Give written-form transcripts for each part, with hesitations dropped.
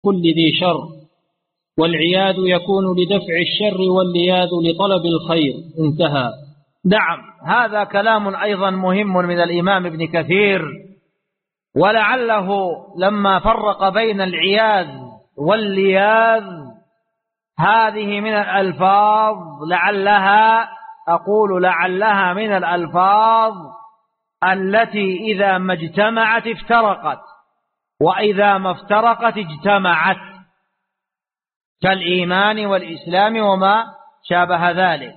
كل ذي شر، والعياذ يكون لدفع الشر واللياذ لطلب الخير. انتهى. نعم، هذا كلام أيضا مهم من الإمام ابن كثير، ولعله لما فرق بين العياذ واللياذ هذه من الألفاظ لعلها من الألفاظ التي إذا ما اجتمعت افترقت، وإذا ما افترقت اجتمعت، كالإيمان والإسلام وما شابه ذلك.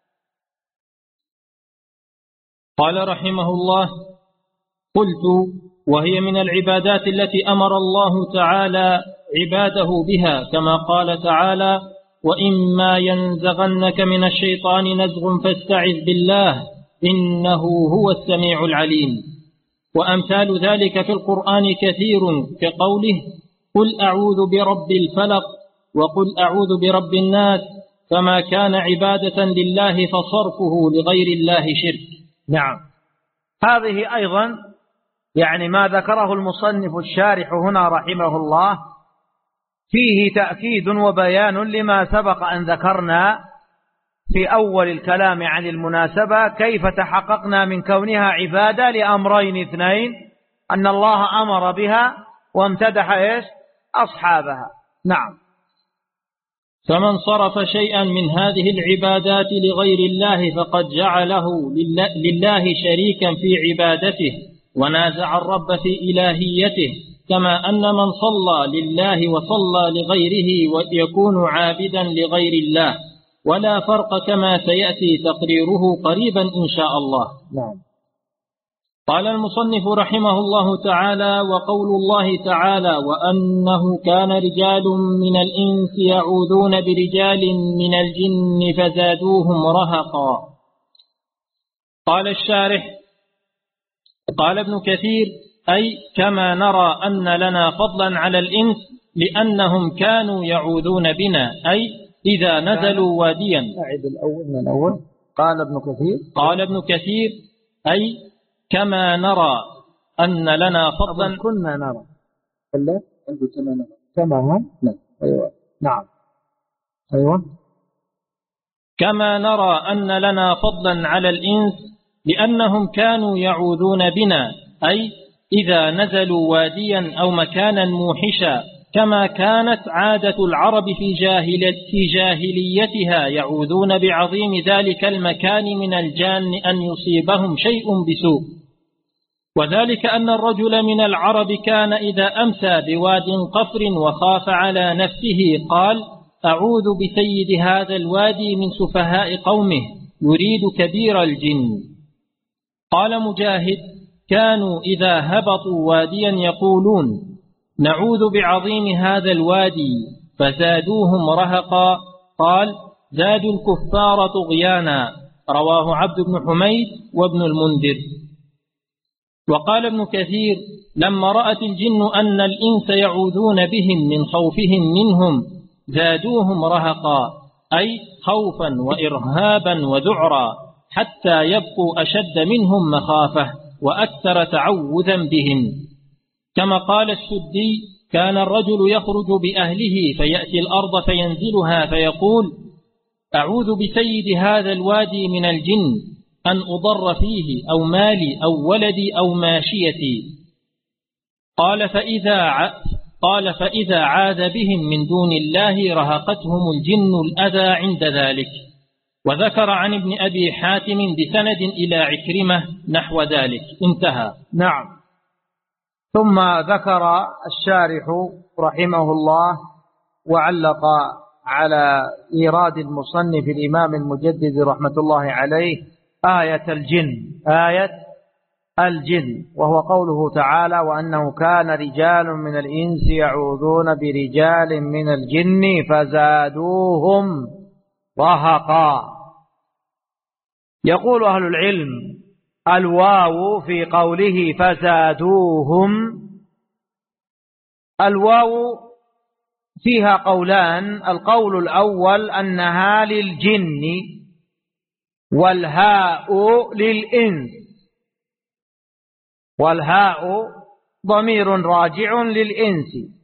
قال رحمه الله: قلت: وهي من العبادات التي أمر الله تعالى عباده بها، كما قال تعالى: وإما ينزغنك من الشيطان نزغ فاستعذ بالله إنه هو السميع العليم. وأمثال ذلك في القرآن كثير، كقوله: قل أعوذ برب الفلق، وقل أعوذ برب الناس، فما كان عبادة لله فصرفه لغير الله شرك. نعم، هذه أيضا يعني ما ذكره المصنف الشارح هنا رحمه الله فيه تأكيد وبيان لما سبق أن ذكرنا في أول الكلام عن المناسبة، كيف تحققنا من كونها عبادة لأمرين اثنين: أن الله أمر بها وامتدح أصحابها. نعم. فمن صرف شيئا من هذه العبادات لغير الله فقد جعله لله شريكا في عبادته ونازع الرب في إلهيته، كما أن من صلى لله وصلى لغيره ويكون عابدا لغير الله، ولا فرق، كما سيأتي تقريره قريبا إن شاء الله. نعم. قال المصنف رحمه الله تعالى: وقول الله تعالى: وأنه كان رجال من الإنس يعوذون برجال من الجن فزادوهم رهقا. قال الشارح: قال ابن كثير: أي كما نرى أن لنا فضلا على الإنس لأنهم كانوا يعوذون بنا، أي إذا نزلوا واديا. أعد الأول من الأول. قال ابن كثير: أي كما نرى أن لنا فضلا. كنا نرى كما أيوة. نعم. أيوة. كما نرى أن لنا فضلا على الإنس لأنهم كانوا يعوذون بنا، أي إذا نزلوا واديا أو مكانا موحشا، كما كانت عادة العرب في جاهليتها يعوذون بعظيم ذلك المكان من الجان أن يصيبهم شيء بسوء. وذلك أن الرجل من العرب كان إذا أمسى بواد قفر وخاف على نفسه قال: أعوذ بسيد هذا الوادي من سفهاء قومه، يريد كبير الجن. قال مجاهد: كانوا إذا هبطوا واديا يقولون: نعوذ بعظيم هذا الوادي، فزادوهم رهقا. قال: زادوا الكفار طغيانا. رواه عبد بن حميد وابن المنذر. وقال ابن كثير: لما رأت الجن أن الإنس يعوذون بهم من خوفهم منهم زادوهم رهقا، أي خوفا وإرهابا وذعرا، حتى يبقوا أشد منهم مخافة وأكثر تعوذا بهم. كما قال السدي: كان الرجل يخرج بأهله فيأتي الأرض فينزلها فيقول: أعوذ بسيد هذا الوادي من الجن أن أضر فيه أو مالي أو ولدي أو ماشيتي. قال فإذا عاذ بهم من دون الله رهقتهم الجن الأذى عند ذلك. وذكر عن ابن أبي حاتم بسند إلى عكرمة نحو ذلك. انتهى. نعم. ثم ذكر الشارح رحمه الله وعلق على إيراد المصنف الإمام المجدد رحمة الله عليه آية الجن، وهو قوله تعالى: وأنه كان رجال من الإنس يعوذون برجال من الجن فزادوهم رهقا. يقول أهل العلم: الواو في قوله فزادوهم، الواو فيها قولان: القول الأول أنها للجن، والهاء للإنس، والهاء ضمير راجع للإنس.